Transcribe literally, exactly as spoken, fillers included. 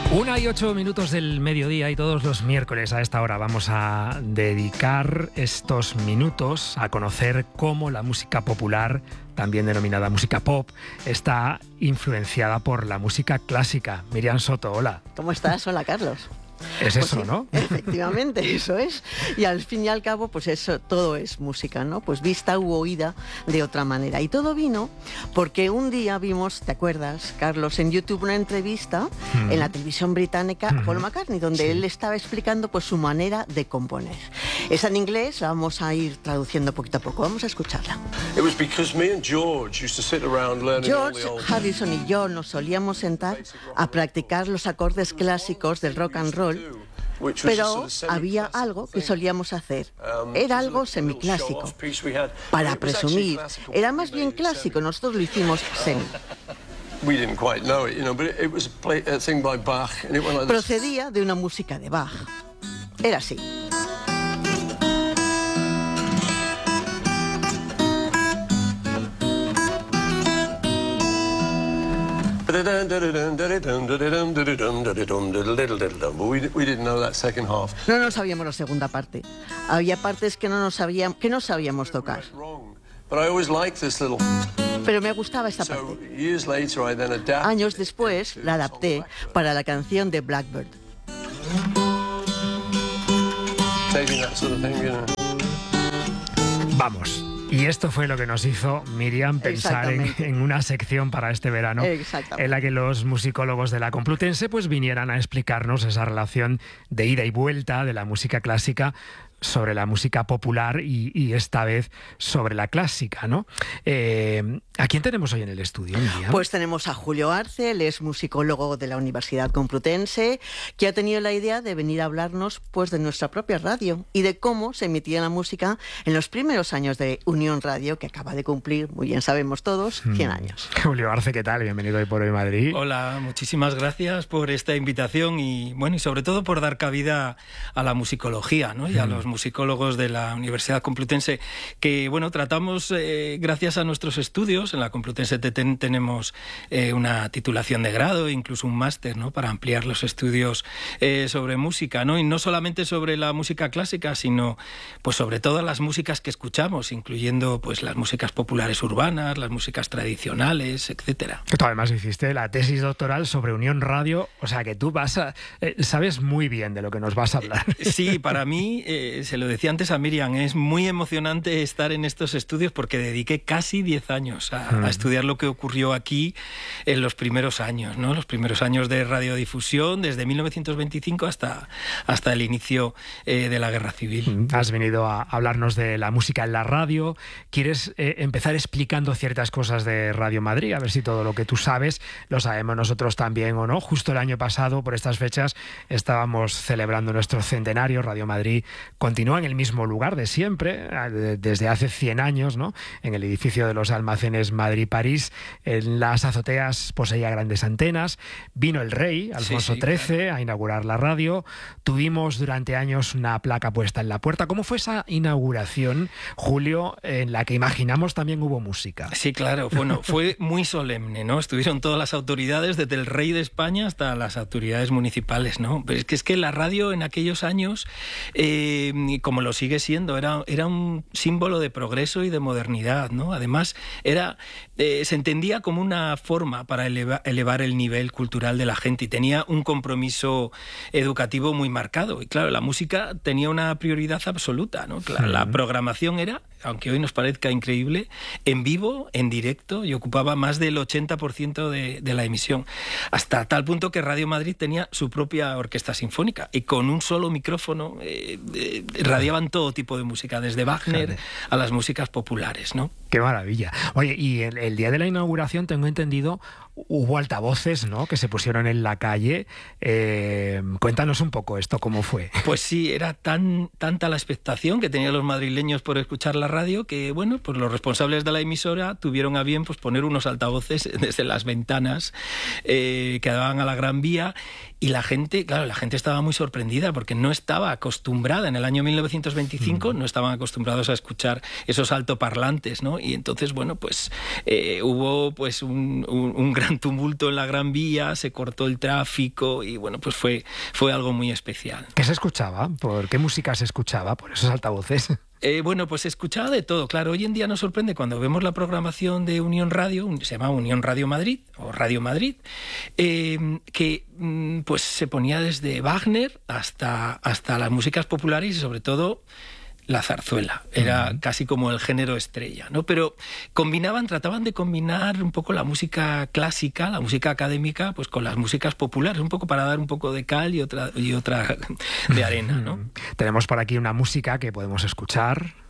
Una y ocho minutos del mediodía y todos los miércoles a esta hora vamos a dedicar estos minutos a conocer cómo la música popular, también denominada música pop, está influenciada por la música clásica. Miriam Soto, hola. ¿Cómo estás? Hola, Carlos. Es pues eso, sí, ¿no? Efectivamente, eso es. Y al fin y al cabo, pues eso, todo es música, ¿no? Pues vista u oída de otra manera. Y todo vino porque un día vimos, ¿te acuerdas, Carlos, en YouTube una entrevista mm. en la televisión británica mm. a Paul McCartney, donde sí. él estaba explicando pues su manera de componer. Es en inglés, la vamos a ir traduciendo poquito a poco. Vamos a escucharla. George Harrison y yo nos solíamos sentar a practicar los acordes clásicos del rock and roll, pero había algo que solíamos hacer. Era algo semiclásico. Para presumir, era más bien clásico, nosotros lo hicimos semi. Procedía de una música de Bach. Era así. No nos sabíamos la segunda parte. Había partes que no nos sabíamos, que no sabíamos tocar. Pero me gustaba esta parte. Años después la adapté para la canción de Blackbird. Vamos. Y esto fue lo que nos hizo, Miriam, pensar en, en una sección para este verano en la que los musicólogos de la Complutense pues vinieran a explicarnos esa relación de ida y vuelta de la música clásica sobre la música popular y, y esta vez sobre la clásica, ¿no? Eh, ¿A quién tenemos hoy en el estudio, Miriam? Pues tenemos a Julio Arce, él es musicólogo de la Universidad Complutense, que ha tenido la idea de venir a hablarnos pues de nuestra propia radio y de cómo se emitía la música en los primeros años de Unión Radio, que acaba de cumplir, muy bien sabemos todos, cien años. Julio Arce, ¿qué tal? Bienvenido hoy por Hoy Madrid. Hola, muchísimas gracias por esta invitación y, bueno, y sobre todo por dar cabida a la musicología, ¿no? Y a los musicólogos de la Universidad Complutense, que bueno, tratamos, eh, gracias a nuestros estudios, en la Complutense ten, tenemos eh, una titulación de grado, incluso un máster, ¿no? Para ampliar los estudios eh, sobre música, ¿no? Y no solamente sobre la música clásica, sino pues sobre todas las músicas que escuchamos, incluyendo pues las músicas populares urbanas, las músicas tradicionales, etcétera. Tú además hiciste la tesis doctoral sobre Unión Radio, o sea que tú vas a, eh, sabes muy bien de lo que nos vas a hablar. Sí, para mí eh, se lo decía antes a Miriam, es muy emocionante estar en estos estudios porque dediqué casi diez años a, mm. a estudiar lo que ocurrió aquí en los primeros años, ¿no? Los primeros años de radiodifusión, desde mil novecientos veinticinco hasta, hasta el inicio eh, de la Guerra Civil. Has venido a hablarnos de la música en la radio. ¿Quieres eh, empezar explicando ciertas cosas de Radio Madrid? A ver si todo lo que tú sabes lo sabemos nosotros también o no. Justo el año pasado, por estas fechas, estábamos celebrando nuestro centenario. Radio Madrid continúa en el mismo lugar de siempre, desde hace cien años, ¿no? En el edificio de los almacenes Madrid-París. En las azoteas poseía grandes antenas. Vino el rey, Alfonso sí, sí, trece, claro, a inaugurar la radio. Tuvimos durante años una placa puesta en la puerta. ¿Cómo fue esa inauguración, Julio, en la que imaginamos también hubo música? Sí, claro. Bueno, fue muy solemne, ¿no? Estuvieron todas las autoridades, desde el rey de España hasta las autoridades municipales, ¿no? Pero es que, es que la radio en aquellos años, eh, como lo sigue siendo, era, era un símbolo de progreso y de modernidad, ¿no? Además, era, eh, se entendía como una forma para eleva, elevar el nivel cultural de la gente y tenía un compromiso educativo muy marcado. Y claro, la música tenía una prioridad absoluta, ¿no? Claro, sí. La programación era, aunque hoy nos parezca increíble, en vivo, en directo, y ocupaba más del ochenta por ciento de, de la emisión. Hasta tal punto que Radio Madrid tenía su propia orquesta sinfónica y con un solo micrófono eh, eh, radiaban todo tipo de música, desde Wagner a las músicas populares, ¿no? ¡Qué maravilla! Oye, y el, el día de la inauguración, tengo entendido, hubo altavoces, ¿no?, que se pusieron en la calle. Eh, cuéntanos un poco esto, ¿cómo fue? Pues sí, era tan tanta la expectación que tenían los madrileños por escuchar la radio que, bueno, pues los responsables de la emisora tuvieron a bien pues poner unos altavoces desde las ventanas eh, que daban a la Gran Vía. Y la gente, claro, la gente estaba muy sorprendida porque no estaba acostumbrada, en el año mil novecientos veinticinco, mm. no estaban acostumbrados a escuchar esos altoparlantes, ¿no? Y entonces, bueno, pues eh, hubo pues un, un, un gran gran tumulto en la Gran Vía, se cortó el tráfico y bueno, pues fue, fue algo muy especial. ¿Qué se escuchaba? ¿Por qué música se escuchaba por esos altavoces? Eh, bueno, pues se escuchaba de todo. Claro, hoy en día nos sorprende cuando vemos la programación de Unión Radio, se llama Unión Radio Madrid o Radio Madrid, eh, que pues se ponía desde Wagner hasta, hasta las músicas populares y sobre todo la zarzuela. Era uh-huh. casi como el género estrella, ¿no? Pero combinaban, trataban de combinar un poco la música clásica, la música académica, pues con las músicas populares, un poco para dar un poco de cal y otra, y otra de arena, ¿no? Tenemos por aquí una música que podemos escuchar.